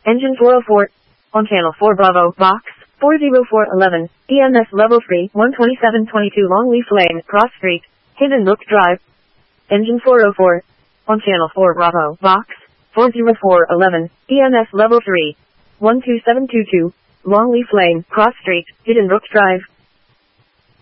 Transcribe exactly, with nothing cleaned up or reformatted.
Engine four oh four. On channel four Bravo, box, four oh four eleven, E M S level three, one twenty-seven twenty-two Longleaf Lane, Cross Street, Hidden Brook Drive. Engine four oh four. On channel four Bravo, box, four oh four eleven, E M S level three, one two seven two two, Longleaf Lane, Cross Street, Hidden Brook Drive.